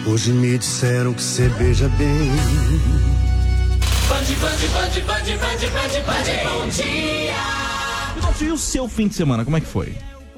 Hoje me disseram que você beija bem. Bom dia. E o seu fim de semana, como é que foi?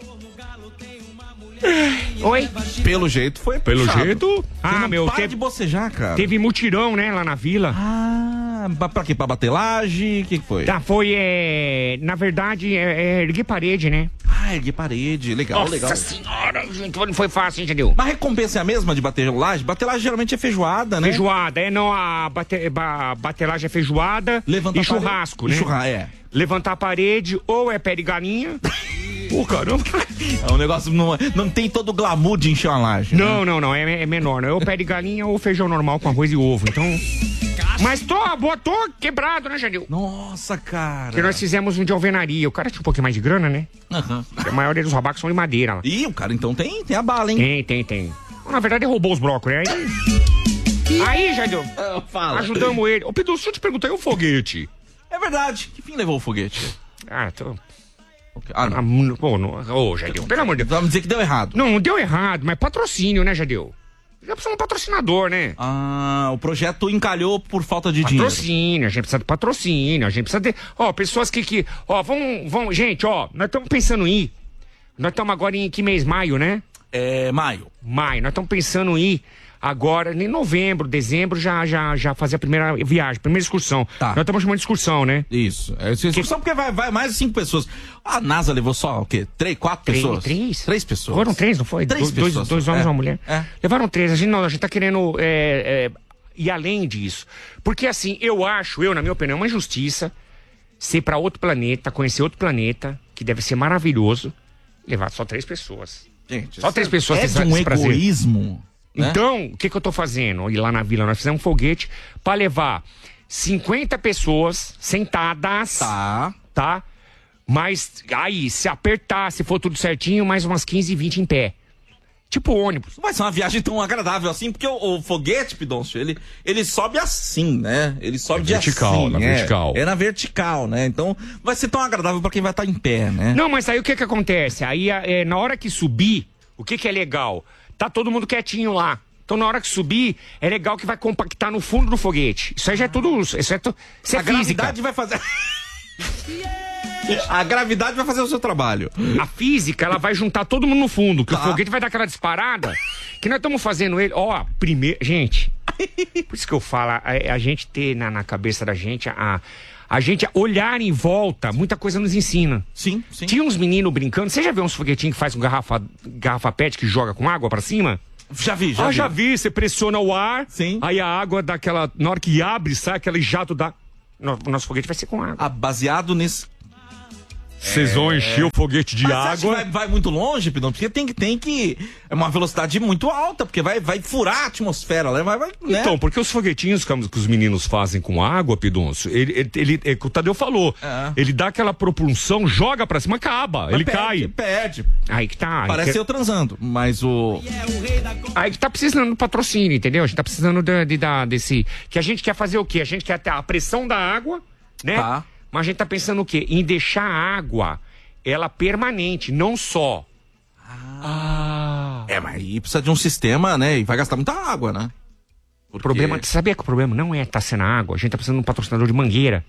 Oi? Pelo jeito foi Pelo puxado. jeito? Você não para de bocejar, cara. Teve mutirão, né, lá na vila. Pra quê? Pra bater laje? O que foi? Tá, foi, na verdade, erguer parede, né? Erguer parede. Legal, Nossa legal. senhora, gente, não foi fácil, entendeu? Mas a recompensa é a mesma de bater laje? Bater laje geralmente é feijoada, né? Feijoada, não, a batelagem é feijoada Levantar e churrasco, né? Levantar a parede, ou é pé de galinha. Pô, caramba. É um negócio, não tem todo o glamour de encher uma laje. Não, é menor, né? Ou pé de galinha ou feijão normal com arroz e ovo, então... Mas tô quebrado, né, Jadil? Nossa, cara. Porque nós fizemos um de alvenaria. O cara tinha um pouquinho mais de grana, né? A maioria dos rabacos são de madeira lá. Ih, o cara então tem a bala, hein? Tem. Na verdade, ele roubou os blocos, né? Aí, Jadil, ajudamos ele. Ô, Pedro, se eu te perguntar, e o foguete? É verdade. Que fim levou o foguete? Ô, Jadil, pelo amor de Deus. Vamos dizer que deu errado. Não deu errado, mas patrocínio, né, Jadil? Já precisa de um patrocinador, né? O projeto encalhou por falta de dinheiro. Patrocínio, a gente precisa de patrocínio, a gente precisa de... pessoas que vamos, gente, nós estamos pensando em ir. Nós estamos agora em que mês? Maio, né? Maio. Nós estamos pensando em ir agora, em novembro, dezembro, já fazer a primeira viagem, primeira excursão. Tá. Nós estamos chamando de excursão, né? Isso. Excursão porque vai mais de 5 pessoas. A NASA levou só, o quê? 4 pessoas? 3 pessoas. Foram 3, não foi? 3 pessoas. Dois homens e uma mulher. Levaram 3. A gente tá querendo ir além disso. Porque assim, na minha opinião, é uma injustiça ser pra outro planeta, conhecer outro planeta, que deve ser maravilhoso, levar só 3 pessoas. Gente, só 3 pessoas é de um egoísmo. Né? Então, o que eu tô fazendo? E lá na vila nós fizemos um foguete pra levar 50 pessoas sentadas. Tá? Mas aí, se apertar, se for tudo certinho, mais umas 15, 20 em pé. Tipo ônibus. Não vai ser uma viagem tão agradável assim, porque o foguete, Pidoncio, ele sobe assim, né? Ele sobe de vertical, assim. Vertical. É na vertical, né? Então vai ser tão agradável pra quem vai estar em pé, né? Não, mas aí o que acontece? Aí na hora que subir, o que é legal? Tá todo mundo quietinho lá. Então, na hora que subir, é legal que vai compactar no fundo do foguete. Isso aí já é tudo... Isso é física. A gravidade vai fazer... A gravidade vai fazer o seu trabalho. A física, ela vai juntar todo mundo no fundo. Que o foguete vai dar aquela disparada. Que nós estamos fazendo ele... primeiro... Gente, por isso que eu falo, a gente ter na cabeça da gente... A gente olhar em volta, muita coisa nos ensina. Sim. Tinha uns meninos brincando. Você já viu uns foguetinhos que faz com garrafa PET que joga com água pra cima? Já vi. Já vi. Você pressiona o ar, sim. Aí a água dá aquela... Na hora que abre, sai aquele jato da... Nosso foguete vai ser com água. Baseado nesse... Vocês vão encher o foguete de água. Você acha que vai muito longe, Pidão? Porque tem que... É uma velocidade muito alta, porque vai furar a atmosfera. Né? Então, porque os foguetinhos que os meninos fazem com água, Pidoncio, ele o Tadeu falou, ele dá aquela propulsão, joga pra cima, acaba, ele cai. Perde. Aí que tá. Parece eu transando, mas o... Aí que tá precisando do patrocínio, entendeu? A gente tá precisando desse... Que a gente quer fazer o quê? A gente quer ter a pressão da água, né? Tá. Mas a gente tá pensando o quê? Em deixar a água, ela permanente, não só. Mas aí precisa de um sistema, né? E vai gastar muita água, né? O problema, sabia que o problema não é tá sendo água, a gente tá precisando de um patrocinador de mangueira.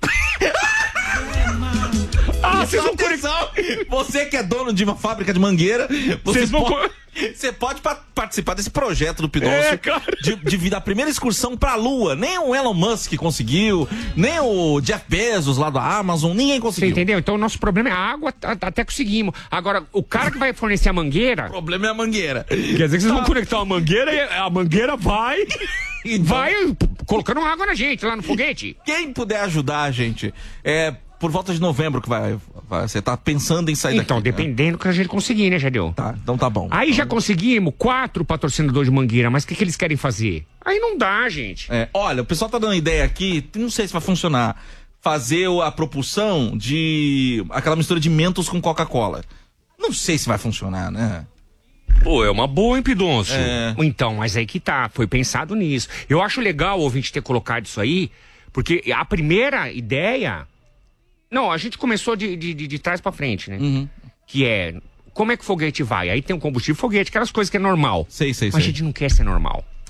Vocês vão Você que é dono de uma fábrica de mangueira, você pode participar desse projeto do Pidoncio de vir da primeira excursão pra Lua. Nem o Elon Musk conseguiu, nem o Jeff Bezos lá da Amazon, ninguém conseguiu. Você entendeu? Então o nosso problema é a água, até conseguimos. Agora, o cara que vai fornecer a mangueira... O problema é a mangueira. Quer dizer que vocês vão conectar a mangueira e a mangueira vai... Então, vai colocando água na gente, lá no foguete. Quem puder ajudar, gente, por volta de novembro que você tá pensando em sair daqui. Então, dependendo do que a gente conseguir, né, Jadeu? Tá, então tá bom. Aí já conseguimos 4 patrocinadores de mangueira, mas o que eles querem fazer? Aí não dá, gente. Olha, o pessoal tá dando ideia aqui, não sei se vai funcionar, fazer a propulsão de aquela mistura de Mentos com Coca-Cola. Não sei se vai funcionar, né? Pô, é uma boa, hein, Pidoncio? Então, mas aí que tá, foi pensado nisso. Eu acho legal o ouvinte ter colocado isso aí, porque a primeira ideia... Não, a gente começou de trás pra frente, né? Uhum. Que como é que o foguete vai? Aí tem um combustível foguete, aquelas coisas que é normal. Sei. Mas a gente não quer ser normal.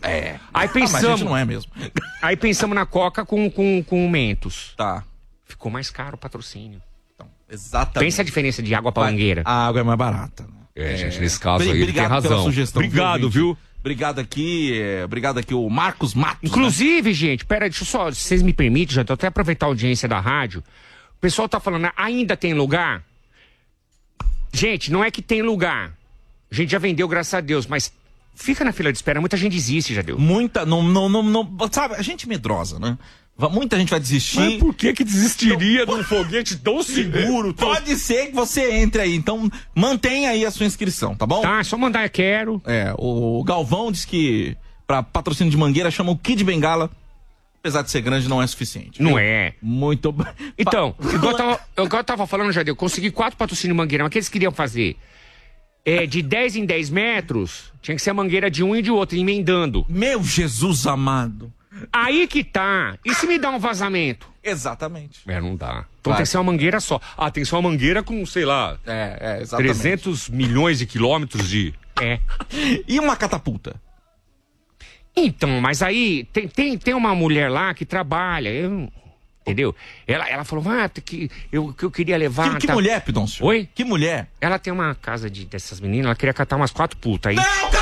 Aí pensamos... mas a gente não é mesmo. Aí pensamos na Coca com Mentos. Tá. Ficou mais caro o patrocínio. Então, exatamente. Pensa a diferença de água pra mangueira. A água é mais barata. Gente, nesse caso aí ele tem razão. Pela sugestão, obrigado, viu? Obrigado aqui o Marcos Matos. Inclusive, né? Gente, pera, deixa eu só, se vocês me permitem, já tô até aproveitar a audiência da rádio. O pessoal tá falando, ainda tem lugar? Gente, não é que tem lugar. A gente já vendeu, graças a Deus, mas fica na fila de espera, muita gente desiste, já deu. Muita, não, sabe, a gente é medrosa, né? Muita gente vai desistir. Mas por que desistiria de um foguete tão seguro? Pode ser que você entre aí, então mantenha aí a sua inscrição, tá bom? Tá, é só mandar quero. O Galvão diz que pra patrocínio de mangueira chama o Kid Bengala, apesar de ser grande não é suficiente. Não é. Muito... Então, igual eu tava falando, Jadeu, consegui 4 patrocínios de mangueira, mas o que eles queriam fazer? De 10 em 10 metros, tinha que ser a mangueira de um e de outro, emendando. Meu Jesus amado. Aí que tá. E se me dá um vazamento? Exatamente. Não dá. Então tem que ser uma mangueira só. Tem que ser uma mangueira com, sei lá... exatamente. 300 milhões de quilômetros de... E uma catapulta? Então, mas aí tem uma mulher lá que trabalha, entendeu? Ela falou, eu queria levar... Que mulher, Pidoncio? Oi? Que mulher? Ela tem uma casa dessas meninas, ela queria catar umas 4 putas aí. Não,